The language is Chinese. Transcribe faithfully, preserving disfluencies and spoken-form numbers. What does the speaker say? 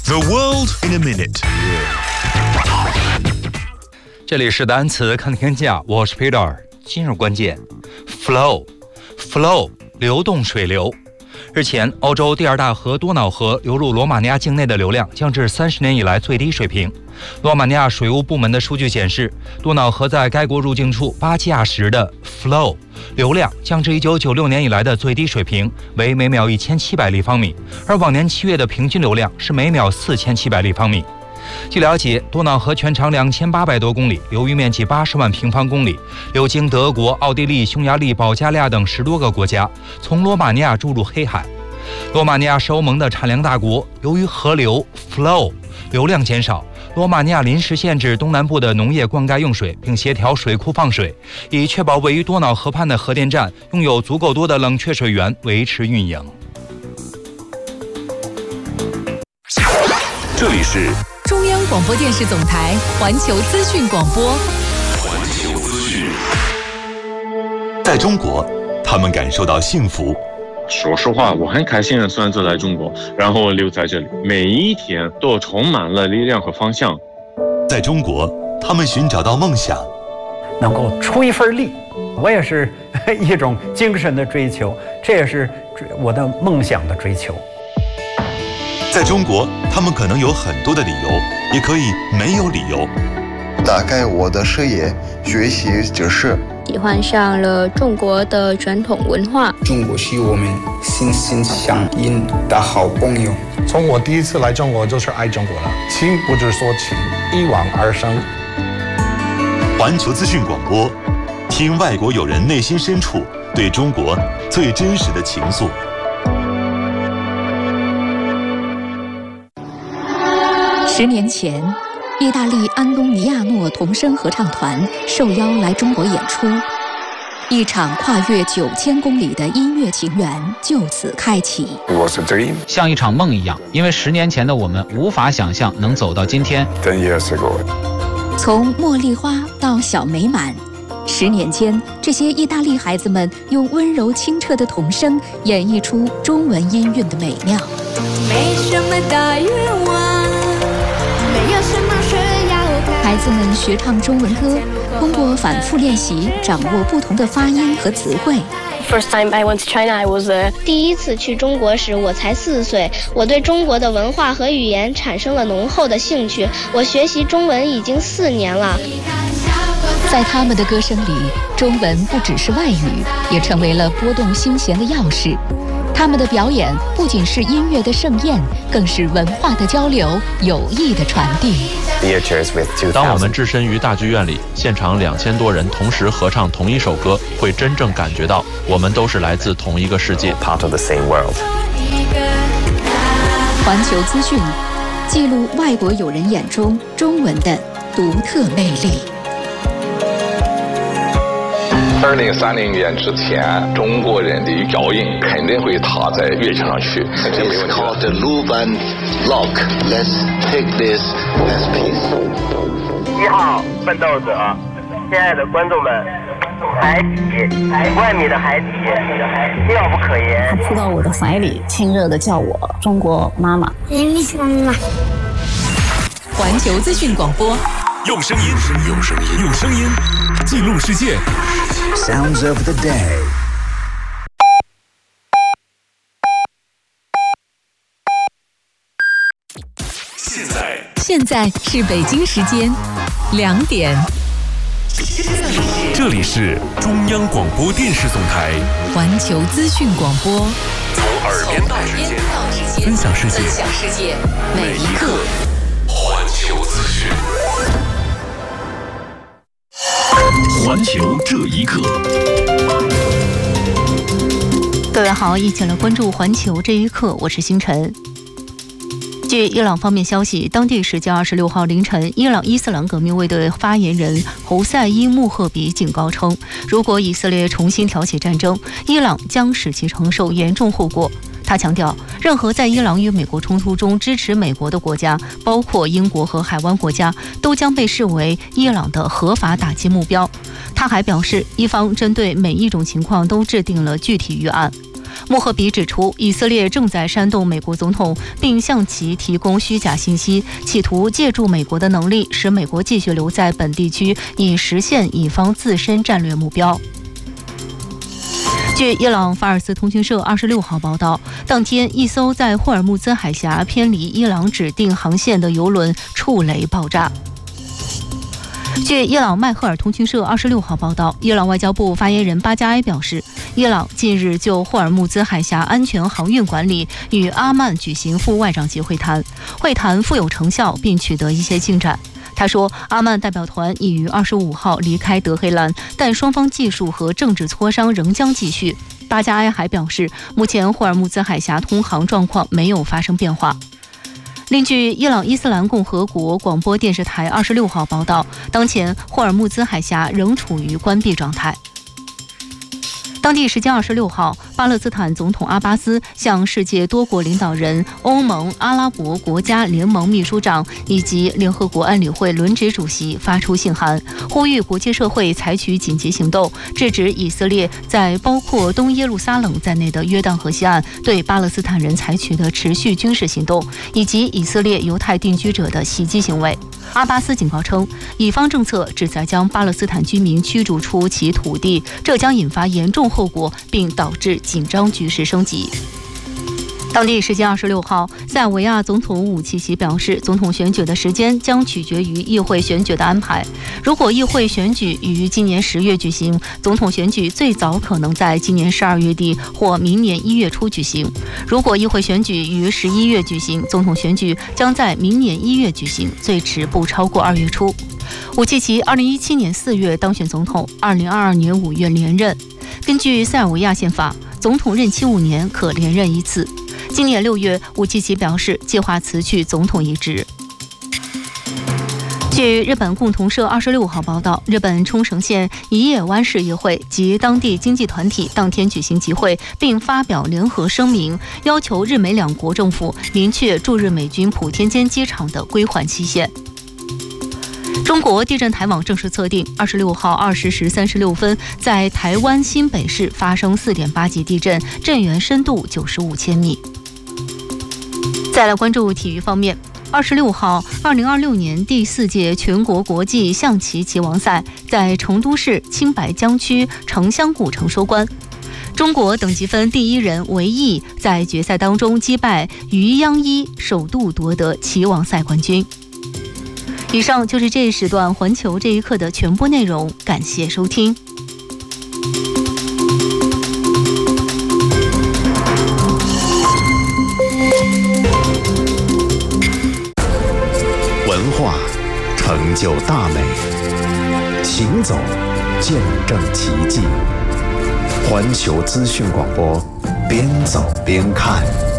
The world in a minute。 这里是单词看天下，我是 Peter。今日关键 ，flow，flow， 流动水流。日前，欧洲第二大河多瑙河流入罗马尼亚境内的流量降至三十年以来最低水平。罗马尼亚水务部门的数据显示，多瑙河在该国入境处巴基亚什的 flow 流量降至一九九六年以来的最低水平，为每秒一千七百立方米，而往年七月的平均流量是每秒四千七百立方米。据了解，多瑙河全长两千八百多公里，流域面积八十万平方公里，流经德国、奥地利、匈牙利、保加利亚等十多个国家，从罗马尼亚注入黑海。罗马尼亚是欧盟的产粮大国，由于河流 flow 流量减少，罗马尼亚临时限制东南部的农业灌溉用水，并协调水库放水，以确保位于多瑙河畔的核电站拥有足够多的冷却水源维持运营。 这里是中央广播电视总台环球资讯广播。 环球资讯。在中国，他们感受到幸福。 说实话，我很开心的选择来中国，然后留在这里，每一天都充满了力量和方向。 在中国，他们寻找到梦想， 能够出一份力，我也是一种精神的追求，这也是我的梦想的追求。 在中国，他们可能有很多的理由，也可以没有理由。 打开我的视野，学习知识， 喜欢上了中国的传统文化。 中国是我们心心相印的好朋友。 从我第一次来中国就是爱中国了，情不知所起，一往而生。 环球资讯广播，听外国友人内心深处对中国最真实的情愫。 十年前，意大利安东尼亚诺童声合唱团受邀来中国演出，一场跨越九千公里的音乐情缘就此开启。 It was a dream， 像一场梦一样，因为十年前的我们无法想象能走到今天。 Ten years ago， 从茉莉花到小美满，十年间，这些意大利孩子们用温柔清澈的童声演绎出中文音韵的美妙。 没什么大愿望，没有什么需要改。 孩子们学唱中文歌，通过反复练习，掌握不同的发音和词汇。 First time I went to China, I was a... 第一次去中国时，我才四岁。我对中国的文化和语言产生了浓厚的兴趣。我学习中文已经四年了。 在他们的歌声里，中文不只是外语，也成为了拨动心弦的钥匙。他们的表演不仅是音乐的盛宴，更是文化的交流、友谊的传递。 当我们置身于大剧院里，现场两千多人同时合唱同一首歌，会真正感觉到我们都是来自同一个世界。 Part of the same world。环球资讯，记录外国友人眼中中文的独特魅力。 二零三零年之前，中国人的脚印肯定会踏在乐器上去。 It's called the Luban Lock. Let's take this as peace. 一号奋斗者，亲爱的观众们，海底万米的海底，妙不可言。 他扑到我的怀里，亲热地叫我中国妈妈。 妈妈。环球资讯广播， 用声音，用声音，用声音记录世界。 Sounds of the day。 现在， 现在是北京时间两点。 这里是中央广播电视总台环球资讯广播， 从耳边到指尖，分享世界， 分享世界，每一刻。 环球资讯，环球这一刻。 各位好，一起来关注环球这一刻，我是星辰。据伊朗方面消息，当地时间二十六号凌晨，伊朗伊斯兰革命卫队发言人侯赛伊穆赫比警告称，如果以色列重新挑起战争，伊朗将使其承受严重后果。他强调，任何在伊朗与美国冲突中支持美国的国家，包括英国和海湾国家，都将被视为伊朗的合法打击目标。他还表示，伊方针对每一种情况都制定了具体预案。 穆赫比指出，以色列正在煽动美国总统，并向其提供虚假信息，企图借助美国的能力，使美国继续留在本地区，以实现以方自身战略目标。据伊朗法尔斯通讯社二十六号报道，当天一艘在霍尔木兹海峡偏离伊朗指定航线的油轮触雷爆炸。据伊朗迈赫尔通讯社二十六号报道，伊朗外交部发言人巴加埃表示，伊朗近日就霍尔木兹海峡安全航运管理与阿曼举行副外长级会谈，会谈富有成效，并取得一些进展。他说，阿曼代表团已于二十五号离开德黑兰，但双方技术和政治磋商仍将继续。巴加埃还表示，目前霍尔木兹海峡通航状况没有发生变化。另据伊朗伊斯兰共和国广播电视台二十六号报道，当前霍尔木兹海峡仍处于关闭状态。当地时间二十六号，巴勒斯坦总统阿巴斯向世界多国领导人、欧盟、阿拉伯国家联盟秘书长以及联合国安理会轮值主席发出信函，呼吁国际社会采取紧急行动，制止以色列在包括东耶路撒冷在内的约旦河西岸对巴勒斯坦人采取的持续军事行动，以及以色列犹太定居者的袭击行为。阿巴斯警告称，以方政策旨在将巴勒斯坦居民驱逐出其土地，这将引发严重后果，并导致紧张局势升级。当地时间二十六号，塞尔维亚总统武契奇表示，总统选举的时间将取决于议会选举的安排。如果议会选举于今年十月举行，总统选举最早可能在今年十二月底或明年一月初举行；如果议会选举于十一月举行，总统选举将在明年一月举行，最迟不超过二月初。武契奇二零一七年四月当选总统，二零二二年五月连任。根据塞尔维亚宪法，总统任期五年，可连任一次。今年六月，武契奇表示计划辞去总统一职。据日本共同社二十六号报道，日本冲绳县一叶湾市议会及当地经济团体当天举行集会，并发表联合声明，要求日美两国政府明确驻日美军普天间机场的归还期限。中国地震台网正式测定，二十六号二十时三十六分，在台湾新北市发生四点八级地震，震源深度九十五千米。再来关注体育方面，二十六号，二零二六年第四届全国国际象棋棋王赛在成都市青白江区城乡古城收官。中国等级分第一人韦毅在决赛当中击败于央一，首度夺得棋王赛冠军。以上就是这一时段环球这一刻的全部内容，感谢收听。 文化成就大美，行走见证奇迹。环球资讯广播，边走边看。